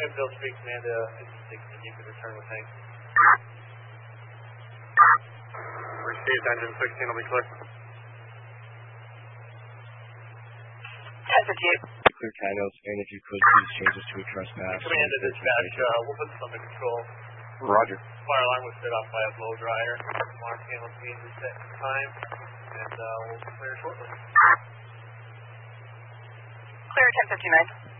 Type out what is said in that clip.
Bill Street, Command, and you can return with thanks. Received, engine 16 will be clear. 1058. Clear Tango, and if you could please change this to a trespass. Command to dispatch, we'll put this under control. Roger. Fire alarm was set off by a blow dryer. Alarm panel is being reset in time, and we'll clear shortly. Clear 1059.